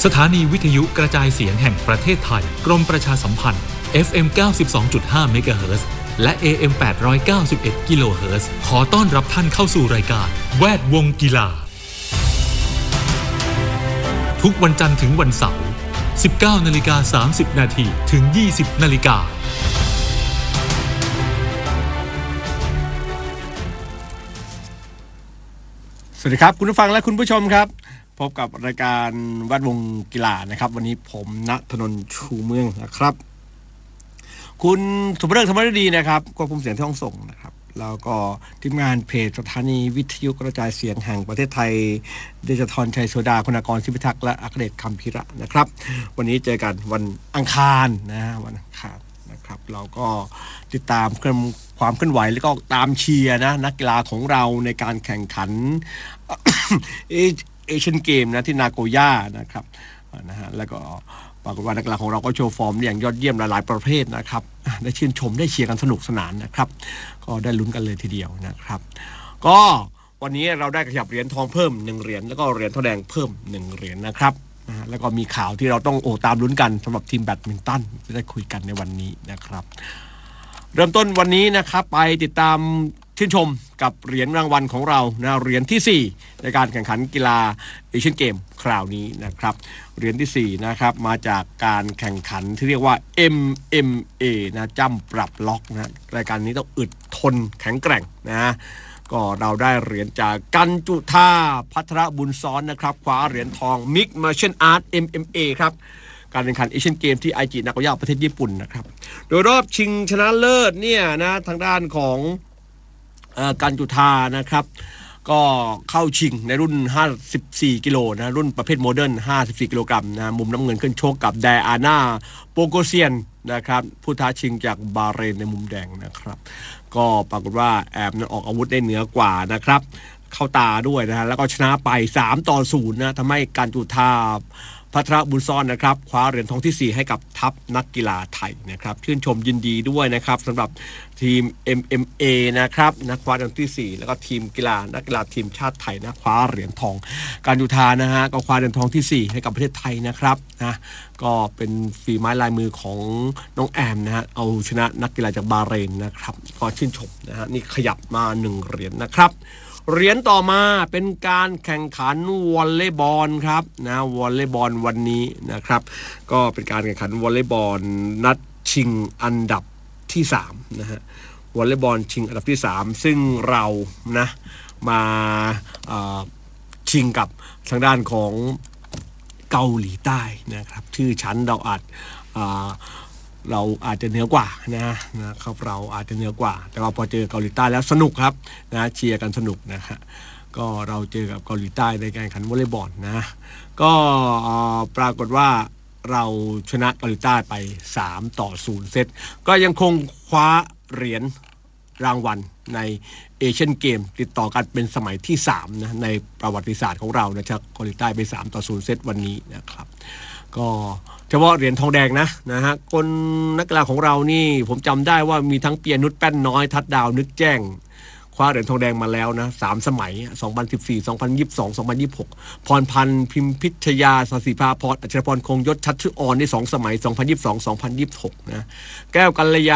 สถานีวิทยุกระจายเสียงแห่งประเทศไทยกรมประชาสัมพันธ์ FM 92.5 เมกะเฮิรตซ์และ AM 891 กิโลเฮิรตซ์ขอต้อนรับท่านเข้าสู่รายการแวดวงกีฬาทุกวันจันทร์ถึงวันเสาร์ 19:30 นาทีถึง 20:00 น. สวัสดีครับคุณผู้ฟังและคุณผู้ชมครับพบกับรายการแวดวงกีฬานะครับวันนี้ผมณถนนชูเมืองนะครับคุณสุภเริกธรรมฤดีนะครับควบคุมเสียงที่ห้องส่งนะครับแล้วก็ทีมงานเพจสถานีวิทยุกระจายเสียงแห่งประเทศไทยเดชธรชัยโสดาคุณากรศิพิทักษ์และอัครเดชคำพิระนะครับวันนี้เจอกันวันอังคารนะวันอังคารนะครับเราก็ติดตามความเคลื่อนไหวแล้วก็ตามเชียร์นะนักกีฬาของเราในการแข่งขัน เอเชียนเกมนะที่นาโกย่านะครับนะฮะแล้วก็ปรากฏว่านักกีฬาของเราก็โชว์ฟอร์มอย่างยอดเยี่ยมหลายๆประเภทนะครับได้ชื่นชมได้เชียร์กันสนุกสนานนะครับก็ได้ลุ้นกันเลยทีเดียวนะครับก็วันนี้เราได้ขยับเหรียญทองเพิ่ม1เหรียญแล้วก็เหรียญทองแดงเพิ่ม1เหรียญนะครับแล้วก็มีข่าวที่เราต้องตามลุ้นกันสำหรับทีมแบดมินตันจะได้คุยกันในวันนี้นะครับเริ่มต้นวันนี้นะครับไปติดตามชื่นชมกับเหรียญรางวัลของเรานะเหรียญที่4ในการแข่งขันกีฬาเอเชียนเกมคราวนี้นะครับเหรียญที่4นะครับมาจากการแข่งขันที่เรียกว่า MMA นะจ้ำปรับล็อกนะรายการนี้ต้องอึดทนแข็งแกร่งนะก็เราได้เหรียญจากกันจุธาภัทรบุญซ้อนนะครับคว้าเหรียญทอง Mixed Martial Arts MMA ครับการแข่งขันเอเชียนเกมที่ไอจินาโกย่าประเทศญี่ปุ่นนะครับโดยรอบชิงชนะเลิศเนี่ยนะทางด้านของกันจุธานะครับก็เข้าชิงในรุ่น54กิโลนะรุ่นประเภทโมเดิร์น54กิโลกรัมนะมุมน้ำเงินขึ้นชกกับไดอาน่าโปโกเซียนนะครับผู้ท้าชิงจากบาห์เรนในมุมแดงนะครับก็ปรากฏว่าแอบนั้นออกอาวุธได้เหนือกว่านะครับเข้าตาด้วยนะฮะแล้วก็ชนะไป3-0นะทำให้กันจุธาภัทรบุญซ้อนนะครับคว้าเหรียญทองที่4ให้กับทัพนักกีฬาไทยนะครับชื่นชมยินดีด้วยนะครับสำหรับทีม MMA นะครับนะคว้าเหรียญที่4แล้วก็ทีมกีฬานักกีฬาทีมชาติไทยนะคว้าเหรียญทองการจุธานะฮะก็คว้าเหรียญทองที่4ให้กับประเทศไทยนะครับนะก็เป็นฝีไม้ลายมือของน้องแอมนะฮะเอาชนะนักกีฬาจากบาห์เรนนะครับก็ชื่นชมนะฮะนี่ขยับมา1เหรียญนะครับเหรียญต่อมาเป็นการแข่งขันวอลเลย์บอลครับนะวอลเลย์บอลวันนี้นะครับก็เป็นการแข่งขันวอลเลย์บอลนัดชิงอันดับที่3นะฮะวอลเลย์บอลชิงอันดับที่3ซึ่งเรานะมาชิงกับทางด้านของเกาหลีใต้นะครับชื่อชั้นเราอาจจะเหนือกว่านะครับเราอาจจะเหนือกว่าแต่ว่าพอเจอเกาหลีใต้แล้วสนุกครับนะเชียร์กันสนุกนะฮะก็เราเจอกับเกาหลีใต้ในการแข่งขันวอลเลย์บอลนะก็ปรากฏว่าเราชนะเกาหลีใต้ไป3-0เซตก็ยังคงคว้าเหรียญรางวัลในเอเชียนเกมติดต่อกันเป็นสมัยที่3นะในประวัติศาสตร์ของเรานะครับเกาหลีใต้ไป3-0เซตวันนี้นะครับก็เฉพาะเหรียญทองแดงนะฮะคนนักกีฬาของเรานี่ผมจำได้ว่ามีทั้งเปียนุชแป้นน้อยทัดดาวนึกแจ้งคว้าเหรียญทองแดงมาแล้วนะ3สมัย2014 2022 2026พรพันธ์พิมพิชยาสศิภาพรอัชรพรคงยศชัดชื่ออ่อนได้2สมัย2022 2026นะแก้วกัลยา